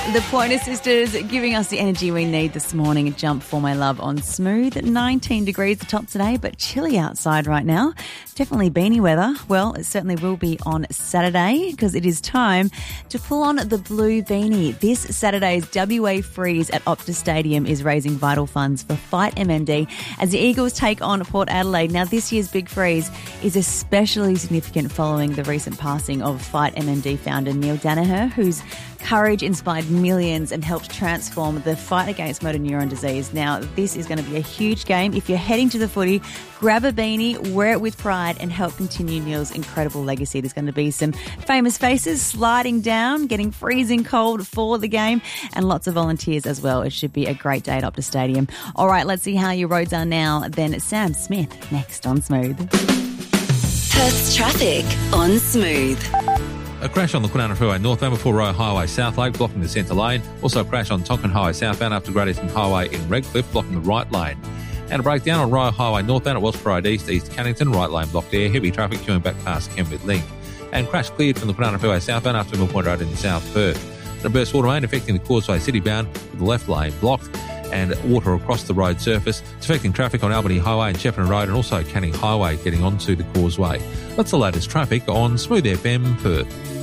The Pointer Sisters giving us the energy we need this morning. Jump for my love on Smooth. 19 degrees the top today, but chilly outside right now. Definitely beanie weather. Well, it certainly will be on Saturday because it is time to pull on the blue beanie. This Saturday's WA Freeze at Optus Stadium is raising vital funds for Fight MND as the Eagles take on Port Adelaide. Now, this year's Big Freeze is especially significant following the recent passing of Fight MND founder Neil Danaher, whose courage inspired millions and helped transform the fight against motor neuron disease. Now, this is going to be a huge game. If you're heading to the footy, grab a beanie, wear it with pride and help continue Neil's incredible legacy. There's going to be some famous faces sliding down, getting freezing cold for the game and lots of volunteers as well. It should be a great day at Optus Stadium. All right, let's see how your roads are now. Then Sam Smith next on Smooth. Perth's traffic on Smooth. A crash on the Kwinana Freeway northbound before Royal Highway South Lake, blocking the centre lane. Also a crash on Tonkin Highway southbound after Great Eastern Highway in Redcliffe, blocking the right lane. And a breakdown on Royal Highway northbound at Wellsboro Road East, East Cannington, right lane blocked there. Heavy traffic queuing back past Kenwood Link. And crash cleared from the Kwinana Freeway southbound after Mill Point Road in South Perth. And a burst water main affecting the Causeway City bound with the left lane blocked. And water across the road surface. It's affecting traffic on Albany Highway and Shepparton Road and also Canning Highway getting onto the causeway. That's the latest traffic on Smooth FM Perth.